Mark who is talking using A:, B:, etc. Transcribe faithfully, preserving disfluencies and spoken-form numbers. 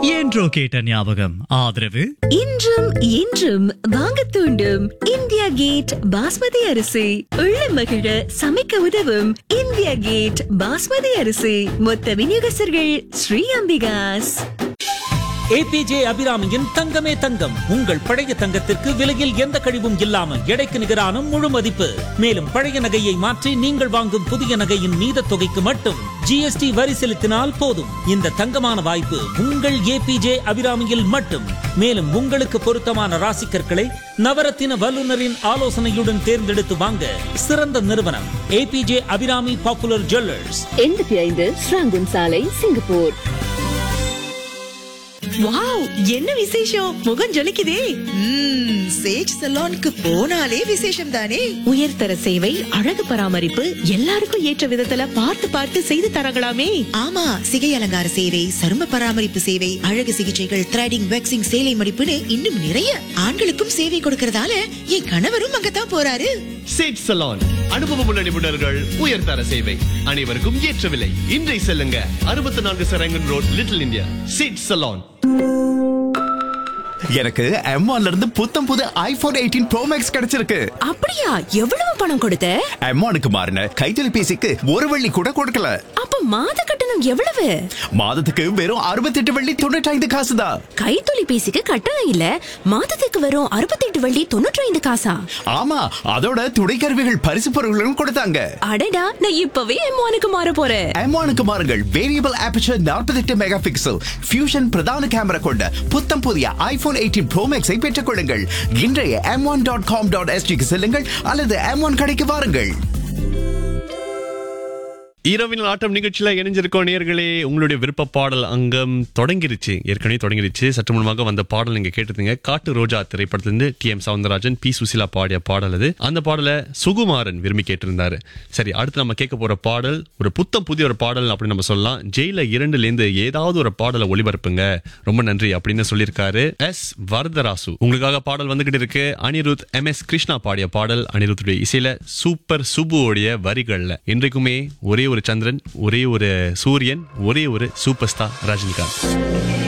A: என்றோ கேட்ட ஞாபகம். ஆதரவு
B: இன்றும் என்றும் வாங்க தூண்டும் இந்தியா கேட் பாஸ்மதி அரிசி. உள்ள மகிழ சமைக்க உதவும் இந்தியா கேட் பாஸ்மதி அரிசி. மொத்த விநியோகஸ்தர்கள் ஸ்ரீ அம்பிகாஸ்.
C: ஏபிஜே அபிராமியின் தங்கமே தங்கம். உங்கள் பழைய தங்கத்திற்கு விலையில் எந்த கழிவும் இல்லாமல் எடைக்கு நிகரான முழு மதிப்பு. மேலும் பழைய நகையை மாற்றி நீங்கள் வாங்கும் புதிய நகையின் மீத தொகைக்கு மட்டும் ஜிஎஸ்டி வரி செலுத்தினால் போதும். இந்த தங்கமான வாய்ப்பு உங்கள் ஏபிஜே அபிராமியில் மட்டும். மேலும் உங்களுக்கு பொருத்தமான ராசிக்கற்களை நவரத்தின வல்லுநரின் ஆலோசனையுடன் தேர்ந்தெடுத்து வாங்க சிறந்த நிறுவனம் ஏபிஜே அபிராமி பாப்புலர் ஜுவல்லர்ஸ்,
B: எண்பத்தி ஐந்து ஸ்ராங்குன் சாலை, சிங்கப்பூர்.
D: வாவ், என்ன விசேஷம்! முகம் ஜொலிக்குதே.
E: சேஜ் சலூனுக்கு போனாலே விசேஷம் தானே.
D: உயர்தர சேவை, அழகு பராமரிப்பு, எல்லாருக்கும் ஏற்ற விதத்துல பார்த்து பார்த்து செய்து தரங்களாமே.
E: ஆமா, சிகை அலங்கார சேவை, சரும பராமரிப்பு சேவை, அழகு சிகிச்சைகள், த்ரெடிங், வேக்சிங், சேலை மடிப்புன்னு இன்னும் நிறைய. ஆண்களுக்கும் சேவை கொடுக்கறதால என் கணவரும் அங்கதான் போறாரு.
F: சேஜ் சலூன், அனுபவமுள்ள நிபுணர்கள், உயர்தர சேவை, அனைவருக்கும் ஏற்ற விலை. இன்றை செல்லுங்க, அறுபத்தி நான்கு Sarangan road, little India. Sage salon.
G: எனக்கு எம் ஒன்ல இருந்து புத்தம் புது ஐபோன் எயிட்டீன் ப்ரோ மேக்ஸ் கிடைச்சிருக்கு.
D: அப்படியா? எவ்வளவு பணம் கொடுத்த?
G: எம் ஒன்னுக்கு மாறின கைத்தொலைபேசிக்கு ஒரு வெள்ளி கூட கொடுக்கல.
D: அப்ப மாத கட்டணம் எவ்வளவு?
G: மாதத்துக்கு வெறும் அறுபத்தி எட்டு வெள்ளி தொண்ணூற்றி ஐந்து காசு தான்.
D: கைத்தொலைபேசிக்கு கட்டணம் இல்ல, மாதத்துக்கு வரும் அறுபத்தி எட்டு வெள்ளி தொண்ணூற்றி ஐந்து காசா?
G: ஆமா, அதோட துணைக்கருவிகள் பரிசு பொருட்களும் கொடுத்தாங்க.
D: அடடா, நான் இப்பவே எம் ஒன்னுக்கு மாற போறேன்.
G: எம் ஒன்னுக்கு மாறுங்கள். வேரியபிள் ஆபர்ச்சர் நாற்பத்தி எட்டு மெகா பிக்சல் ஃபியூஷன் பிரதான கேமரா கொண்ட புத்தம் புதிய ஐபோன் எயிட்டீன் ப்ரோ மேக்ஸை பெற்றுக் கொள்ளுங்கள். இன்றைய M one dot com dot எஸ்டிக்கு செல்லுங்கள் அல்லது எம் ஒன் கடைக்கு வாருங்கள்.
F: இரவின் ஆட்டம் நிகழ்ச்சியில இணைஞ்சிருக்கோம் நேயர்களே. உங்களுடைய விருப்ப பாடல் அங்கம் தொடங்கிருச்சு, ஏற்கனவே தொடங்கிருச்சு. சற்று முன்பாக வந்த பாடல் நீங்க கேட்டிருந்தீங்க. காட்டு ரோஜா திரைப்படத்திலிருந்து D M Soundararajan, B Susheela பாடிய பாடல் அது. அந்த பாடலை சுகுமாரன் விரும்பி கேட்டிருந்தாரு. சரி, அடுத்து நம்ம கேட்க போற பாடல் ஒரு புத்தம் புதிய ஒரு பாடல் அப்படின்னு நம்ம சொல்லலாம். ஜெயில இரண்டுல இருந்து ஏதாவது ஒரு பாடலை ஒளிபரப்புங்க, ரொம்ப நன்றி அப்படின்னு சொல்லியிருக்காரு எஸ் வரதராசு. உங்களுக்காக பாடல் வந்துகிட்டு இருக்கு. அனிருத், எம் எஸ் கிருஷ்ணா பாடிய பாடல். அனிருத்துடைய இசையில சூப்பர் சுபுவோடைய வரிகள்ல. இன்றைக்குமே ஒரே ஒரு சந்திரன், ஒரே ஒரு சூரியன், ஒரே ஒரு சூப்பர் ஸ்டார் ரஜினிகாந்த்.